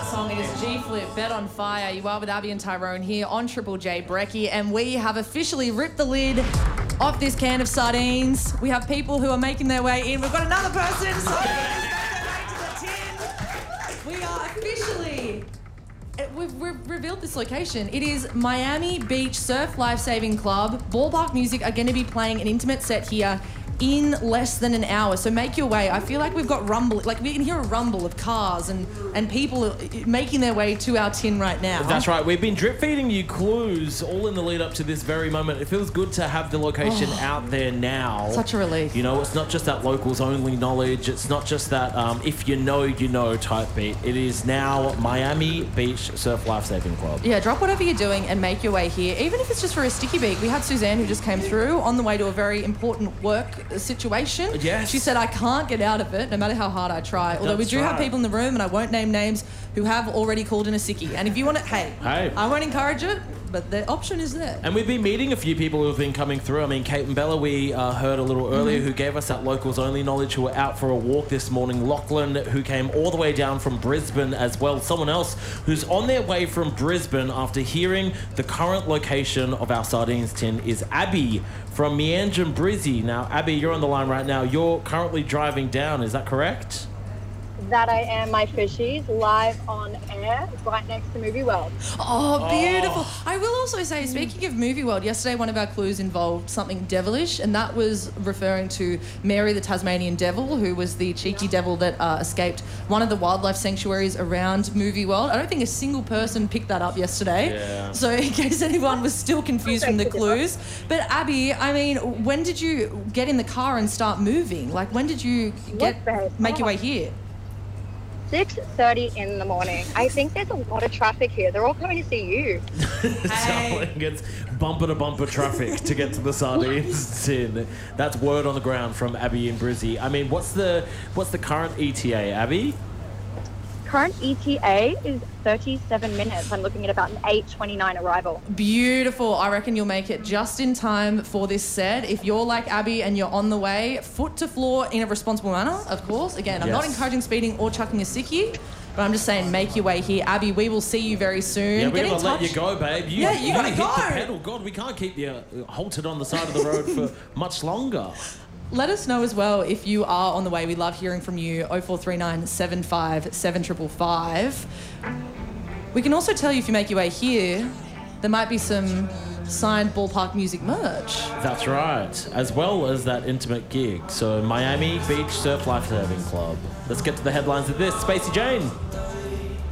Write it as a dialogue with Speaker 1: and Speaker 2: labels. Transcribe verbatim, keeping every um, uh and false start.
Speaker 1: that song. It is G-Flip, Bet on Fire. You are with Abby and Tyrone here on Triple J Brekkie, and we have officially ripped the lid off this can of sardines. We have people who are making their way in. We've got another person. Sardines make their way to the tin. We are officially... We've, we've revealed this location. It is Miami Beach Surf Lifesaving Club. Ballpark Music are going to be playing an intimate set here in less than an hour, so make your way. I feel like we've got rumble, like we can hear a rumble of cars and, and people making their way to our tin right now.
Speaker 2: That's right. We've been drip feeding you clues all in the lead up to this very moment. It feels good to have the location oh, out there now.
Speaker 1: Such a relief.
Speaker 2: You know, it's not just that locals only knowledge. It's not just that um, if you know, you know type beat. It is now Miami Beach Surf Lifesaving Club.
Speaker 1: Yeah, drop whatever you're doing and make your way here, even if it's just for a sticky beak. We had Suzanne who just came through on the way to a very important work situation.
Speaker 2: Yes.
Speaker 1: She said, I can't get out of it no matter how hard I try. Although
Speaker 2: That's
Speaker 1: we do
Speaker 2: right.
Speaker 1: have people in the room, and I won't name names, who have already called in a sickie. And if you want to, hey,
Speaker 2: hey,
Speaker 1: I won't encourage it, but the option is there.
Speaker 2: And we've been meeting a few people who've been coming through. I mean, Kate and Bella, we uh, heard a little earlier, mm-hmm. who gave us that locals only knowledge, who were out for a walk this morning. Lachlan, who came all the way down from Brisbane as well. Someone else who's on their way from Brisbane after hearing the current location of our sardines tin is Abby from Meanjin Brizzy. Now, Abby, you're on the line right now. You're currently driving down, is that correct?
Speaker 3: That I am, my fishies, live on air, right next to Movie World.
Speaker 1: Oh, beautiful. Oh. I will also say, speaking of Movie World, yesterday one of our clues involved something devilish, and that was referring to Mary the Tasmanian Devil, who was the cheeky devil that uh, escaped one of the wildlife sanctuaries around Movie World. I don't think a single person picked that up yesterday.
Speaker 2: Yeah.
Speaker 1: So in case anyone was still confused from the clues. But Abby, I mean, when did you get in the car and start moving? Like, when did you get
Speaker 3: Yes,
Speaker 1: make your way here?
Speaker 3: six thirty in the morning. I think there's a lot of traffic here. They're all coming to see you.
Speaker 2: Hey. So it gets bumper to bumper traffic to get to the sardines tin. That's word on the ground from Abby and Brizzy. I mean, what's the what's the current E T A, Abby?
Speaker 3: Current E T A is thirty-seven minutes. I'm looking at about an eight twenty-nine arrival.
Speaker 1: Beautiful. I reckon you'll make it just in time for this set. If you're like Abby and you're on the way, foot to floor in a responsible manner, of course. Again, I'm yes. not encouraging speeding or chucking a sickie, but I'm just saying make your way here. Abby, we will see you very soon.
Speaker 2: Yeah, we're
Speaker 1: Get
Speaker 2: going to let you go, babe. You,
Speaker 1: yeah, you, you gotta
Speaker 2: hit
Speaker 1: go.
Speaker 2: the pedal. God, we can't keep you uh, halted on the side of the road for much longer.
Speaker 1: Let us know as well if you are on the way. We love hearing from you. oh four three nine, seven five seven five five five. We can also tell you if you make your way here, there might be some signed Ballpark Music merch.
Speaker 2: That's right, as well as that intimate gig. So Miami Beach Surf Lifesaving Club. Let's get to the headlines of this. Spacey Jane.